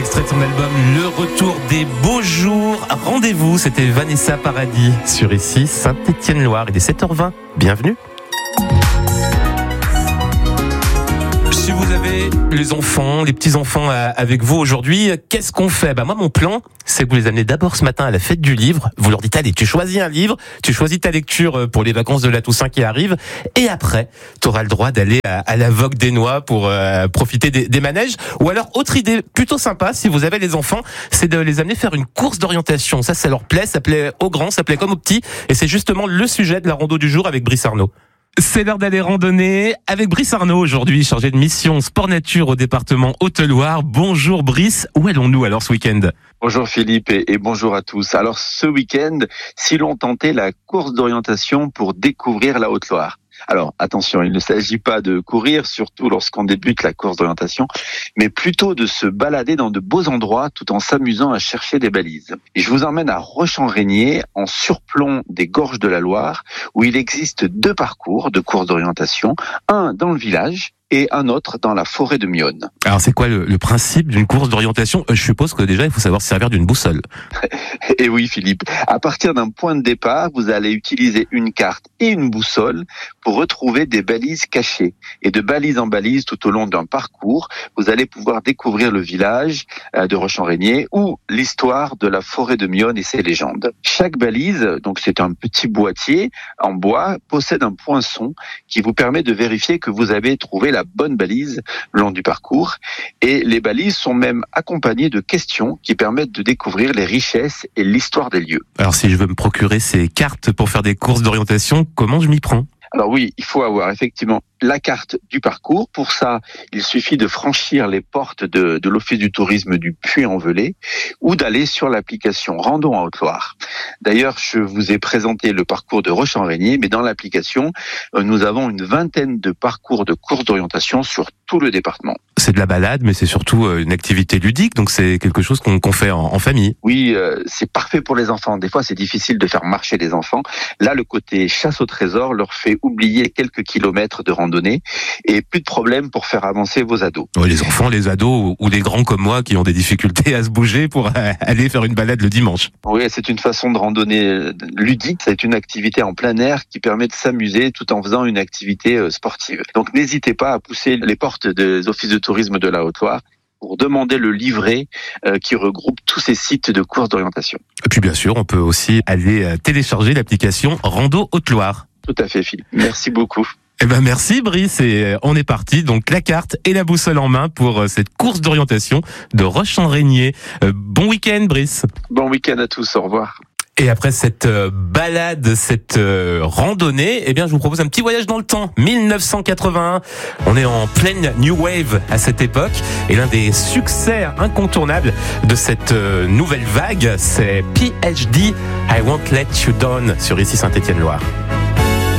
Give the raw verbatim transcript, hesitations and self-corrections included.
extrait de son album Le Retour des Beaux Jours. Rendez-vous, c'était Vanessa Paradis sur ici Saint-Étienne-Loire. Il est sept heures vingt. Bienvenue. Si vous avez les enfants, les petits-enfants avec vous aujourd'hui, qu'est-ce qu'on fait ? Bah moi, mon plan, c'est que vous les amenez d'abord ce matin à la fête du livre. Vous leur dites, allez, tu choisis un livre, tu choisis ta lecture pour les vacances de la Toussaint qui arrivent, et après, tu auras le droit d'aller à, à la Vogue des Noix pour euh, profiter des, des manèges. Ou alors, autre idée plutôt sympa, si vous avez les enfants, c'est de les amener faire une course d'orientation. Ça, ça leur plaît, ça plaît aux grands, ça plaît comme aux petits, et c'est justement le sujet de la rando du jour avec Brice Arnaud. C'est l'heure d'aller randonner avec Brice Arnaud aujourd'hui, chargé de mission sport nature au département Haute-Loire. Bonjour Brice, où allons-nous alors ce week-end ? Bonjour Philippe et, et bonjour à tous. Alors ce week-end, si l'on tentait la course d'orientation pour découvrir la Haute-Loire. Alors attention, il ne s'agit pas de courir, surtout lorsqu'on débute la course d'orientation, mais plutôt de se balader dans de beaux endroits tout en s'amusant à chercher des balises. Et je vous emmène à Roche-en-Régnier, en surplomb des gorges de la Loire, où il existe deux parcours de course d'orientation, un dans le village et un autre dans la forêt de Mionne. Alors c'est quoi le, le principe d'une course d'orientation ? Je suppose que déjà il faut savoir se servir d'une boussole. Et oui Philippe, à partir d'un point de départ, vous allez utiliser une carte et une boussole pour retrouver des balises cachées. Et de balise en balise tout au long d'un parcours, vous allez pouvoir découvrir le village de Roche-en-Régnier ou l'histoire de la forêt de Mionne et ses légendes. Chaque balise, donc c'est un petit boîtier en bois, possède un poinçon qui vous permet de vérifier que vous avez trouvé la bonne balise le long du parcours. Et les balises sont même accompagnées de questions qui permettent de découvrir les richesses et l'histoire des lieux. Alors si je veux me procurer ces cartes pour faire des courses d'orientation, comment je m'y prends ? Alors oui, il faut avoir effectivement la carte du parcours. Pour ça, il suffit de franchir les portes de, de l'Office du tourisme du Puy-en-Velay ou d'aller sur l'application Rando en Haute-Loire. D'ailleurs, je vous ai présenté le parcours de Roche-en-Régnier, mais dans l'application, nous avons une vingtaine de parcours de courses d'orientation sur tout le département. C'est de la balade, mais c'est surtout une activité ludique, donc c'est quelque chose qu'on, qu'on fait en, en famille. Oui, euh, c'est parfait pour les enfants. Des fois, c'est difficile de faire marcher les enfants. Là, le côté chasse au trésor leur fait oublier quelques kilomètres de randonnée et plus de problème pour faire avancer vos ados. Oui, les enfants, les ados ou les grands comme moi qui ont des difficultés à se bouger pour aller faire une balade le dimanche. Oui, c'est une façon de randonnée ludique. C'est une activité en plein air qui permet de s'amuser tout en faisant une activité sportive. Donc, n'hésitez pas à pousser les portes des offices de tourisme de la Haute-Loire pour demander le livret euh, qui regroupe tous ces sites de courses d'orientation. Et puis bien sûr, on peut aussi aller télécharger l'application Rando Haute-Loire. Tout à fait, Philippe. Merci beaucoup. Eh ben merci Brice, et on est parti. Donc la carte et la boussole en main pour cette course d'orientation de Roche-en-Régnier. Euh, bon week-end Brice. Bon week-end à tous, au revoir. Et après cette balade, cette randonnée, eh bien, je vous propose un petit voyage dans le temps. dix-neuf cent quatre-vingt-un. On est en pleine New Wave à cette époque. Et l'un des succès incontournables de cette nouvelle vague, c'est P H D, I Won't Let You Down, sur ici Saint-Étienne-Loire.